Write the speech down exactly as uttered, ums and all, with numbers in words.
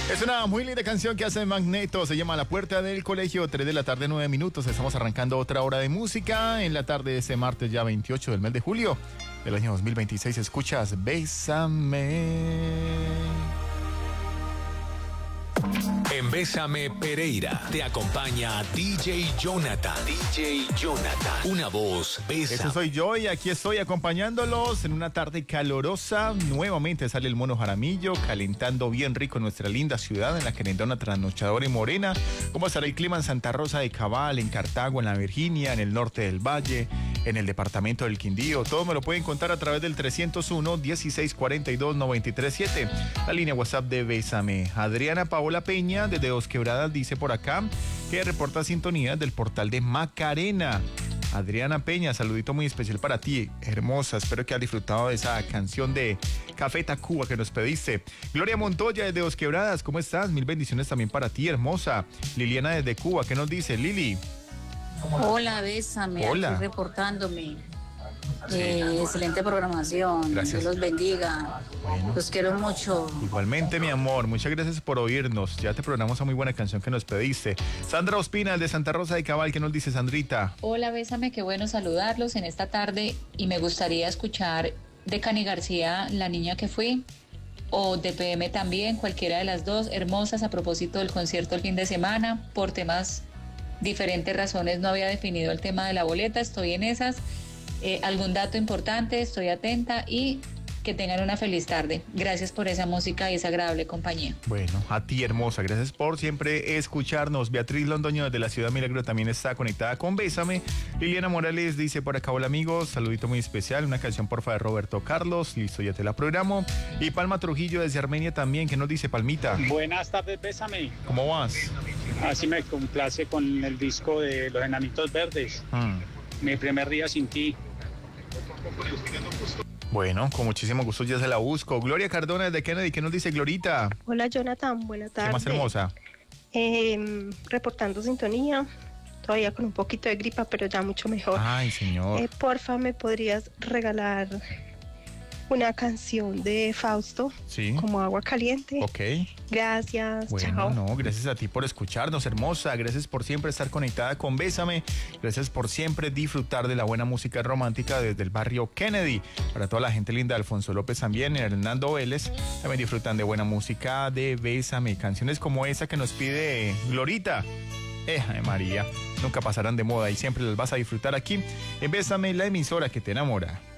Es una muy linda canción que hace Magneto, se llama La Puerta del Colegio, tres de la tarde, nueve minutos. Estamos arrancando otra hora de música en la tarde de ese martes ya veintiocho del mes de julio del año dos mil veintiséis. Escuchas Bésame. En Bésame Pereira te acompaña D J Jonathan. D J Jonathan. Una voz besa. Ese soy yo y aquí estoy acompañándolos en una tarde calorosa. Nuevamente sale el Mono Jaramillo calentando bien rico nuestra linda ciudad en la querendona trasnochadora y morena. ¿Cómo estará el clima en Santa Rosa de Cabal, en Cartago, en la Virginia, en el norte del Valle, en el departamento del Quindío? Todo me lo pueden contar a través del trescientos uno, dieciséis cuarenta y dos, noventa y tres siete. La línea WhatsApp de Bésame. Adriana Paola Peña desde Dos Quebradas dice por acá que reporta sintonía del portal de Macarena. Adriana Peña, saludito muy especial para ti, hermosa. Espero que hayas disfrutado de esa canción de Café Tacuba que nos pediste. Gloria Montoya desde Dos Quebradas, ¿cómo estás? Mil bendiciones también para ti, hermosa. Liliana desde Cuba, ¿qué nos dice Lili? Hola, Bésame, Hola. aquí reportándome. Eh, excelente programación. Gracias. Dios los bendiga. Bueno. Los quiero mucho. Igualmente, mi amor, muchas gracias por oírnos. Ya te programamos esa muy buena canción que nos pediste. Sandra Ospina, de Santa Rosa de Cabal, ¿qué nos dice Sandrita? Hola, Bésame, qué bueno saludarlos en esta tarde y me gustaría escuchar de Cani García, La Niña que Fui, o de P M también, cualquiera de las dos, hermosas. A propósito del concierto el fin de semana, por temas, diferentes razones no había definido el tema de la boleta, estoy en esas. Eh, algún dato importante, estoy atenta y que tengan una feliz tarde. Gracias por esa música y esa agradable compañía. Bueno, a ti, hermosa, gracias por siempre escucharnos. Beatriz Londoño desde la Ciudad Milagro también está conectada con Bésame. Liliana Morales dice por acá, hola amigos, saludito muy especial, una canción porfa de Roberto Carlos, listo, ya te la programo. Y Palma Trujillo desde Armenia también, ¿qué nos dice Palmita? Buenas tardes, Bésame. ¿Cómo vas? Así me complace con el disco de Los Enanitos Verdes. Hmm. Mi primer día sin ti. Bueno, con muchísimo gusto ya se la busco. Gloria Cardona desde Kennedy, ¿qué nos dice Glorita? Hola Jonathan, buenas tardes. ¿Qué más hermosa? Eh, reportando sintonía, todavía con un poquito de gripa, pero ya mucho mejor. Ay, señor. Eh, porfa, ¿me podrías regalar una canción de Fausto? Sí. Como Agua Caliente. Ok. Gracias, Bueno, chao. no, gracias a ti por escucharnos, hermosa. Gracias por siempre estar conectada con Bésame. Gracias por siempre disfrutar de la buena música romántica desde el barrio Kennedy. Para toda la gente linda, Alfonso López también, Hernando Vélez, también disfrutan de buena música de Bésame. Canciones como esa que nos pide Glorita. Eh, ay, María, nunca pasarán de moda y siempre las vas a disfrutar aquí en Bésame, la emisora que te enamora.